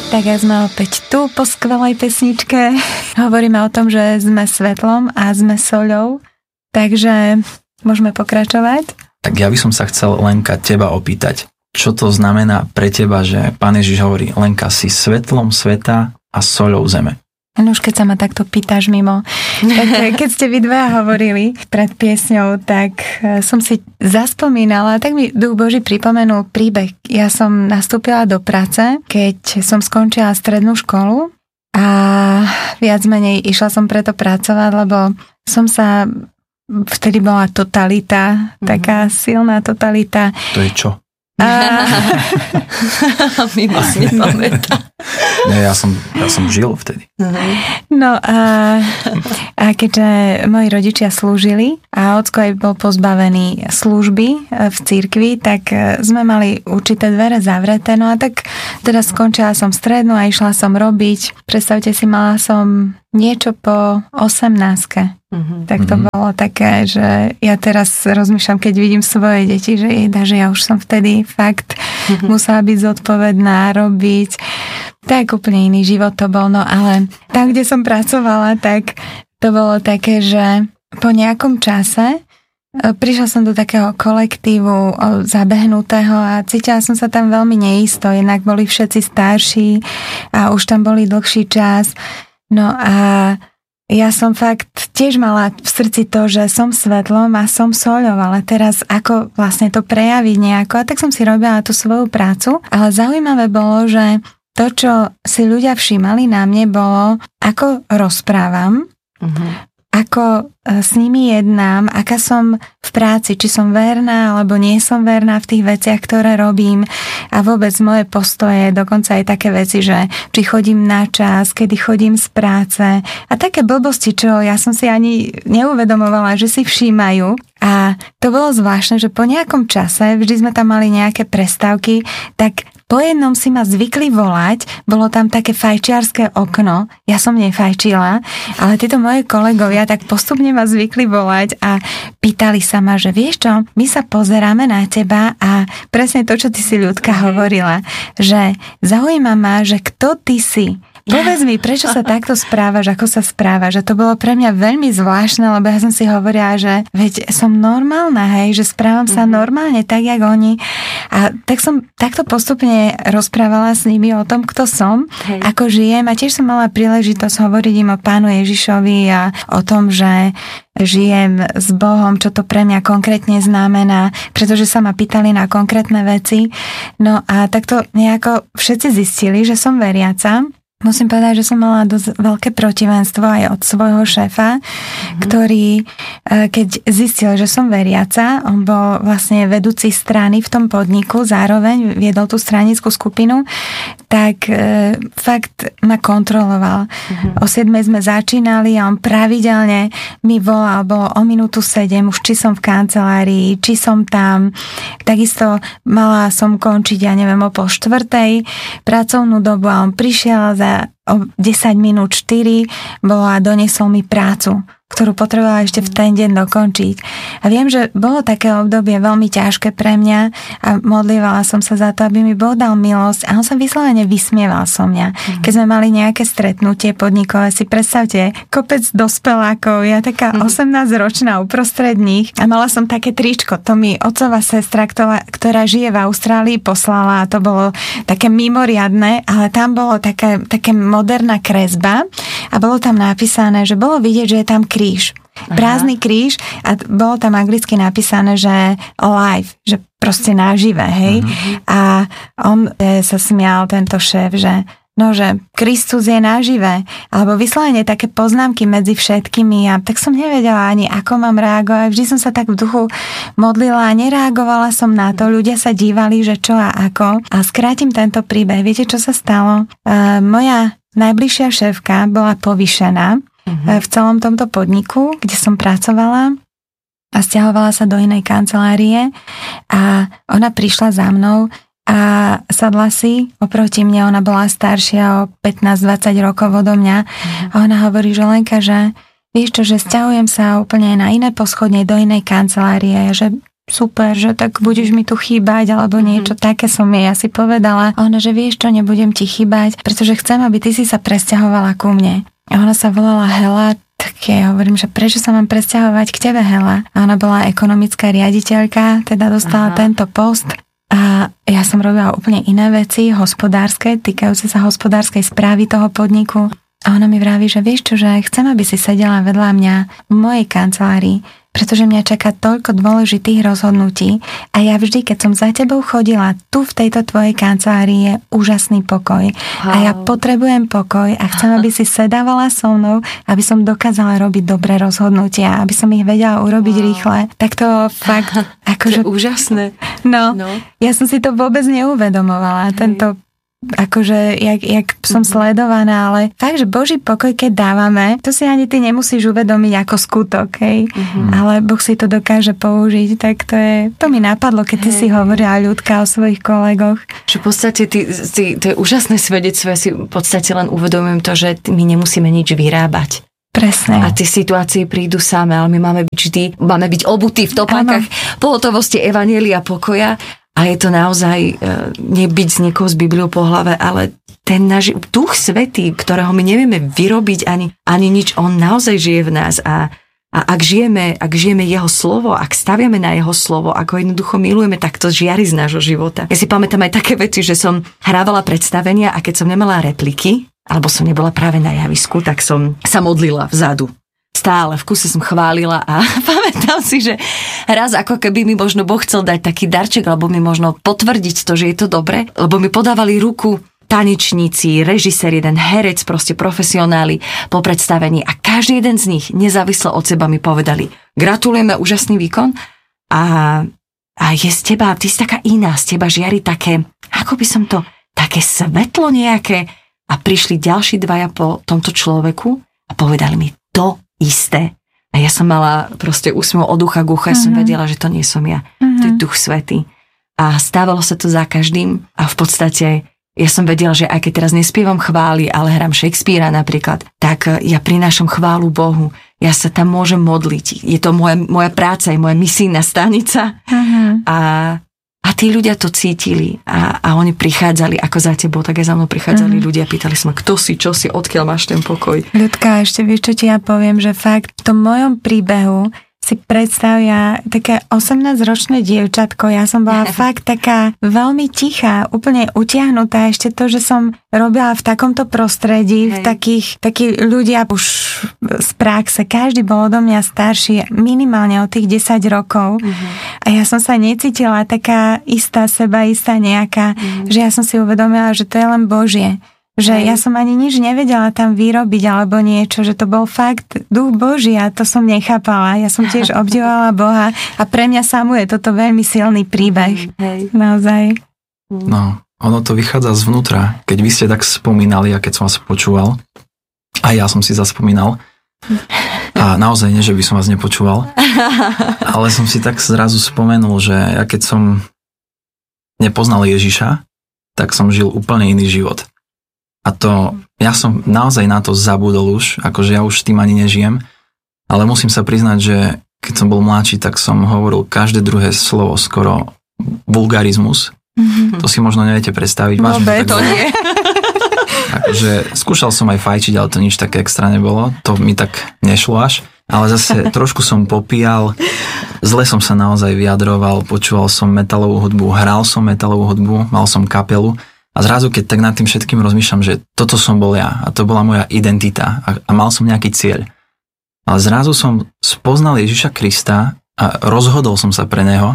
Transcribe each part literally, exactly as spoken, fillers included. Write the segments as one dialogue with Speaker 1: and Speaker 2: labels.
Speaker 1: Tak jak sme opäť tu po skvelej pesničke, hovoríme o tom, že sme svetlom a sme soľou, takže môžeme pokračovať.
Speaker 2: Tak ja by som sa chcel, Lenka, teba opýtať, čo to znamená pre teba, že Pán Ježiš hovorí, Lenka, si svetlom sveta a soľou zeme.
Speaker 1: No už keď sa ma takto pýtaš mimo, tak keď ste vy dvaja hovorili pred piesňou, tak som si zaspomínala, tak mi Duch Boží pripomenul príbeh. Ja som nastúpila do práce, keď som skončila strednú školu a viac menej išla som preto pracovať, lebo som sa, vtedy bola totalita, mm-hmm. taká silná totalita.
Speaker 2: To je čo?
Speaker 1: A...
Speaker 3: My musíme pamätať.
Speaker 2: Nie, ja som, ja som žil vtedy.
Speaker 1: No a, a keďže moji rodičia slúžili a ocko aj bol pozbavený služby v cirkvi, tak sme mali určité dvere zavreté. No a tak teda skončila som strednú a išla som robiť. Predstavte si, mala som niečo po osemnástke. Uh-huh. Tak to uh-huh. bolo také, že ja teraz rozmýšľam, keď vidím svoje deti, že jeda, že ja už som vtedy fakt uh-huh. musela byť zodpovedná, robiť. Tak úplne iný život to bol, no ale tam, kde som pracovala, tak to bolo také, že po nejakom čase prišla som do takého kolektívu zabehnutého a cítila som sa tam veľmi neisto, jednak boli všetci starší a už tam boli dlhší čas. No a ja som fakt tiež mala v srdci to, že som svetlom a som soľou, ale teraz ako vlastne to prejaviť nejako. A tak som si robila tú svoju prácu, ale zaujímavé bolo, že to, čo si ľudia všímali na mne, bolo, ako rozprávam, uh-huh. ako s nimi jednám, aká som v práci, či som verná, alebo nie som verná v tých veciach, ktoré robím a vôbec moje postoje, dokonca aj také veci, že či chodím na čas, kedy chodím z práce a také blbosti, čo ja som si ani neuvedomovala, že si všímajú. A to bolo zvláštne, že po nejakom čase, vždy sme tam mali nejaké prestávky, tak po jednom si ma zvykli volať, bolo tam také fajčiarske okno, ja som nefajčila, ale títo moje kolegovia tak postupne ma zvykli volať a pýtali sa ma, že vieš čo, my sa pozeráme na teba a presne to, čo ty si, Ľudka, hovorila, že zaujíma ma, že kto ty si. Povedz mi, prečo sa takto správaš, ako sa správaš. A to bolo pre mňa veľmi zvláštne, lebo ja som si hovorila, že veď som normálna, hej, že správam sa normálne, tak, jak oni. A tak som takto postupne rozprávala s nimi o tom, kto som, hej. Ako žijem. A tiež som mala príležitosť hovoriť im o Pánu Ježišovi a o tom, že žijem s Bohom, čo to pre mňa konkrétne znamená, pretože sa ma pýtali na konkrétne veci. No a takto nejako všetci zistili, že som veriaca. Musím povedať, že som mala dosť veľké protivenstvo aj od svojho šéfa, mm-hmm. ktorý, keď zistil, že som veriaca, on bol vlastne vedúci strany v tom podniku, zároveň viedol tú stranickú skupinu, tak e, fakt ma kontroloval. Mm-hmm. O siedmej sme začínali a on pravidelne mi volal, bolo o minútu sedem, už či som v kancelárii, či som tam. Takisto mala som končiť, ja neviem, o pol štvrtej pracovnú dobu a on prišiel za o desať minút štyri bolo a doniesol mi prácu, ktorú potrebovala ešte v ten deň dokončiť. A viem, že bolo také obdobie veľmi ťažké pre mňa a modlívala som sa za to, aby mi Boh dal milosť a on sa vyslovene vysmieval so mňa. Keď sme mali nejaké stretnutie podnikové, si predstavte, kopec dospelákov, ja taká osemnásťročná uprostred nich a mala som také tričko, to mi otcová sestra, ktorá, ktorá žije v Austrálii, poslala a to bolo také mimoriadne, ale tam bolo také, také moderná kresba a bolo tam napísané, že bolo vidieť, že je tam kríž. Prázdny kríž a bolo tam anglicky napísané, že alive, že proste nažive, hej. Uh-huh. A on e, sa smial, tento šéf, že no, že Kristus je nažive, alebo vyslovene také poznámky medzi všetkými a tak som nevedela ani, ako mám reagovať. Vždy som sa tak v duchu modlila a nereagovala som na to. Ľudia sa dívali, že čo a ako. A skrátim tento príbeh. Viete, čo sa stalo? E, moja najbližšia šéfka bola povýšená v celom tomto podniku, kde som pracovala a stiahovala sa do inej kancelárie a ona prišla za mnou a sadla si oproti mne, ona bola staršia o pätnásť dvadsať rokov odo mňa a ona hovorí, že Lenka, že vieš čo, že stiahujem sa úplne na iné poschodne do inej kancelárie, že super, že tak budeš mi tu chýbať, alebo niečo mm-hmm. také som jej asi povedala. A ona, že vieš čo, nebudem ti chýbať, pretože chcem, aby ty si sa presťahovala ku mne. A ona sa volala Hela, tak ja hovorím, že prečo sa mám presťahovať k tebe, Hela? A ona bola ekonomická riaditeľka, teda dostala Aha. tento post. A ja som robila úplne iné veci, hospodárske, týkajúce sa hospodárskej správy toho podniku. A ona mi vraví, že vieš čo, že chcem, aby si sedela vedľa mňa v mojej kancelárii, pretože mňa čaká toľko dôležitých rozhodnutí a ja vždy, keď som za tebou chodila, tu v tejto tvojej kancelárii je úžasný pokoj. Wow. A ja potrebujem pokoj a chcem, aby si sedávala so mnou, aby som dokázala robiť dobré rozhodnutia, aby som ich vedela urobiť wow. rýchle. Tak to fakt...
Speaker 3: Akože, to je úžasné. No,
Speaker 1: no, ja som si to vôbec neuvedomovala. Hej. Tento akože, jak, jak som mm-hmm. sledovaná, ale fakt, že Boží pokoj, keď dávame, to si ani ty nemusíš uvedomiť ako skutok, hej. Mm-hmm. Ale Boh si to dokáže použiť, tak to je, to mi napadlo, keď ty hey. si hovorila, Ľudka, o svojich kolegoch.
Speaker 3: Že v podstate ty, ty, to je úžasné svedectvo, ja si v podstate len uvedomujem to, že my nemusíme nič vyrábať.
Speaker 1: Presne.
Speaker 3: A tie situácie prídu same, ale my máme byť vždy, máme byť obutí v topánkach pohotovosti evanjelia pokoja. A je to naozaj nebyť z niekoho z Bibliou po hlave, ale ten náš Duch Svätý, ktorého my nevieme vyrobiť ani, ani nič, on naozaj žije v nás a, a ak, žijeme, ak žijeme jeho slovo, ak staviame na jeho slovo, ak ho jednoducho milujeme, tak to žiari z nášho života. Ja si pamätám aj také veci, že som hrávala predstavenia a keď som nemala repliky, alebo som nebola práve na javisku, tak som sa modlila vzadu. Stále v kuse som chválila a pamätám si, že raz ako keby mi možno Boh chcel dať taký darček, alebo mi možno potvrdiť to, že je to dobre, lebo mi podávali ruku tanečníci, režisér, jeden herec, proste profesionáli po predstavení a každý jeden z nich nezávisle od seba mi povedali: gratulujeme, úžasný výkon a, a je z teba, ty si taká iná, z teba žiari také, ako by som to, také svetlo nejaké. A prišli ďalší dvaja po tomto človeku a povedali mi to isté. A ja som mala proste úsmev od ucha k uchu, ja som vedela, že to nie som ja. Uh-huh. To je Duch Svätý. A stávalo sa to za každým a v podstate ja som vedela, že aj keď teraz nespievam chvály, ale hrám Shakespearea napríklad, tak ja prinášam chválu Bohu. Ja sa tam môžem modliť. Je to moja, moja práca, je moja misijná stanica. Uh-huh. A A tí ľudia to cítili a, a oni prichádzali ako za tebou, tak aj za mnou prichádzali mm. ľudia, pýtali sa ma, kto si, čo si, odkiaľ máš ten pokoj.
Speaker 1: Ľudka, ešte vieš, čo ti ja poviem, že fakt v tom mojom príbehu si predstavia také osemnásťročné dievčatko, ja som bola fakt taká veľmi tichá, úplne utiahnutá, ešte to, že som robila v takomto prostredí, Hej. v takých, takí ľudia už z praxe, každý bol odo mňa starší, minimálne od tých desať rokov uh-huh. a ja som sa necítila taká istá seba, istá nejaká, uh-huh. že ja som si uvedomila, že to je len Božie. Že ja som ani nič nevedela tam vyrobiť alebo niečo, že to bol fakt Duch Boží a to som nechápala. Ja som tiež obdivovala Boha a pre mňa samú je toto veľmi silný príbeh. Hej. Naozaj.
Speaker 2: No, ono to vychádza zvnútra. Keď vy ste tak spomínali a keď som vás počúval, a ja som si zaspomínal, a naozaj nie, že by som vás nepočúval, ale som si tak zrazu spomenul, že ja keď som nepoznal Ježiša, tak som žil úplne iný život. A to, ja som naozaj na to zabudol už, akože ja už tým ani nežijem, ale musím sa priznať, že keď som bol mladší, tak som hovoril každé druhé slovo, skoro vulgarizmus. Mm-hmm. To si možno neviete predstaviť.
Speaker 3: No be, to nie.
Speaker 2: Akože skúšal som aj fajčiť, ale to nič také extra nebolo. To mi tak nešlo až. Ale zase trošku som popíjal, zle som sa naozaj vyjadroval, počúval som metalovú hudbu, hral som metalovú hudbu, mal som kapelu. A zrazu, keď tak nad tým všetkým rozmýšľam, že toto som bol ja a to bola moja identita a, a mal som nejaký cieľ. Ale zrazu som spoznal Ježiša Krista a rozhodol som sa pre neho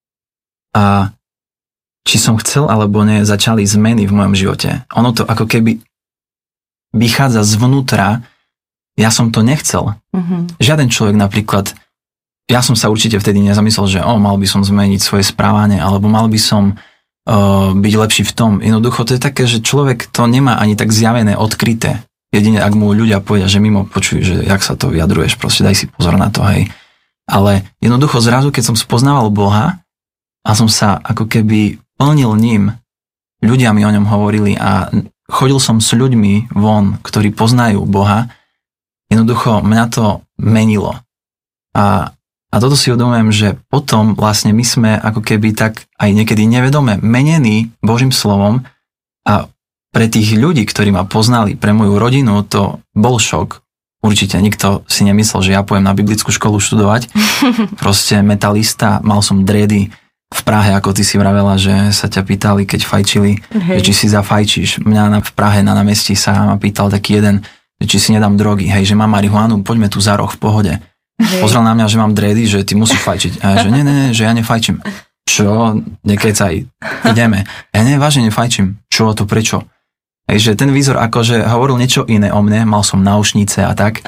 Speaker 2: a či som chcel alebo nie, začali zmeny v mojom živote. Ono to ako keby vychádza zvnútra, ja som to nechcel. Mm-hmm. Žiaden človek napríklad, ja som sa určite vtedy nezamyslel, že o, mal by som zmeniť svoje správanie alebo mal by som byť lepší v tom. Jednoducho to je také, že človek to nemá ani tak zjavené, odkryté. Jedine, ak mu ľudia povedia, že mimo počujú, že jak sa to vyjadruješ, proste daj si pozor na to, hej. Ale jednoducho zrazu, keď som spoznával Boha a som sa ako keby plnil ním, ľudia mi o ňom hovorili a chodil som s ľuďmi von, ktorí poznajú Boha, jednoducho mňa to menilo. A A toto si uvedomujem, že potom vlastne my sme ako keby tak aj niekedy nevedome menení Božím slovom a pre tých ľudí, ktorí ma poznali, pre moju rodinu, to bol šok. Určite nikto si nemyslel, že ja pôjdem na biblickú školu študovať. Proste metalista, mal som dredy v Prahe, ako ty si vravela, že sa ťa pýtali, keď fajčili, že či si zafajčíš. Mňa na, v Prahe na námestí sa ma pýtal taký jeden, že či si nedám drogy, hej, že mám marihuanu, poďme tu za roh v pohode. Hej. Pozrel na mňa, že mám dredy, že ty musíš fajčiť. A ja, že nie, nie, nie, že ja nefajčím. Čo? Nekecaj, ideme. Ja nie, vážne nefajčím. Čo to, prečo? Hej, že ten výzor akože hovoril niečo iné o mne, mal som náušnice a tak,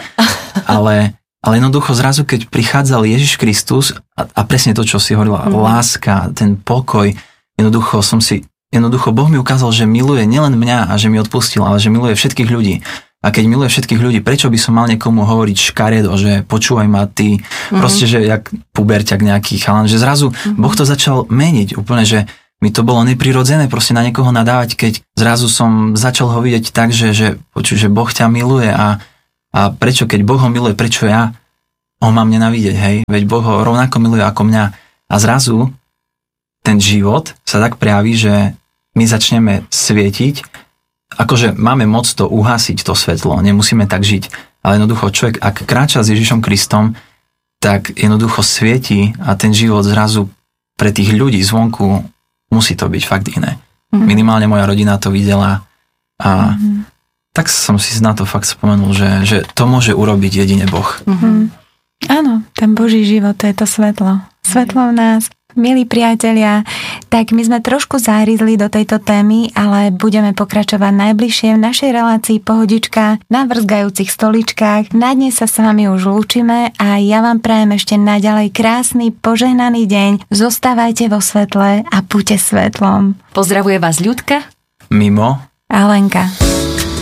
Speaker 2: ale, ale jednoducho zrazu, keď prichádzal Ježiš Kristus a, a presne to, čo si hovorila, mm. láska, ten pokoj, jednoducho som si, jednoducho Boh mi ukázal, že miluje nielen mňa a že mi odpustil, ale že miluje všetkých ľudí. A keď miluje všetkých ľudí, prečo by som mal niekomu hovoriť škaredo, že počúvaj ma ty, mm. proste, že jak puberťak nejaký chalan, že zrazu mm. Boh to začal meniť úplne, že mi to bolo neprirodzené proste na niekoho nadávať, keď zrazu som začal ho vidieť tak, že, že, počuť, že Boh ťa miluje a, a prečo, keď Boh ho miluje, prečo ja ho mám nenávidieť, hej? Veď Boh ho rovnako miluje ako mňa. A zrazu ten život sa tak prejaví, že my začneme svietiť, akože máme moc to uhasiť, to svetlo, nemusíme tak žiť, ale jednoducho človek, ak kráča s Ježišom Kristom, tak jednoducho svieti a ten život zrazu pre tých ľudí zvonku musí to byť fakt iné. Mm-hmm. Minimálne moja rodina to videla a mm-hmm. tak som si na to fakt spomenul, že, že to môže urobiť jedine Boh.
Speaker 1: Mm-hmm. Áno, ten Boží život, to je to svetlo. Svetlo v nás. Milí priatelia, tak my sme trošku zárizli do tejto témy, ale budeme pokračovať najbližšie v našej relácii Pohodička na vrzgajúcich stoličkách. Na dnes sa s vami už lúčime a ja vám prajem ešte naďalej krásny, požehnaný deň. Zostávajte vo svetle a buďte svetlom.
Speaker 3: Pozdravuje vás Ľudka,
Speaker 2: Mimo
Speaker 1: a Lenka.